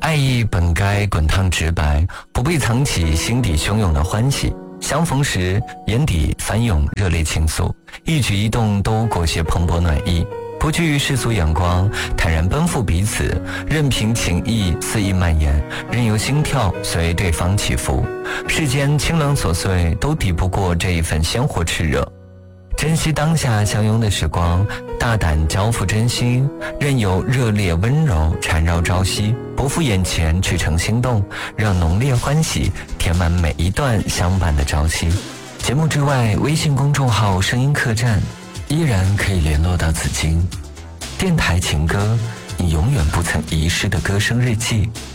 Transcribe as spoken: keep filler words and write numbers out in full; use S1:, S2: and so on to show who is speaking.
S1: 爱意本该滚烫直白，不必藏起心底汹涌的欢喜。相逢时，眼底翻涌热烈情愫，一举一动都裹挟蓬勃暖意。不惧世俗眼光，坦然奔赴彼此，任凭情意肆意蔓延，任由心跳随对方起伏。世间清冷琐碎都抵不过这一份鲜活炽热。珍惜当下相拥的时光，大胆交付真心，任由热烈温柔缠绕朝夕，不负眼前去成心动，让浓烈欢喜填满每一段相伴的朝夕。节目之外，微信公众号声音客栈依然可以联络到紫金。电台情歌，你永远不曾遗失的歌声日记。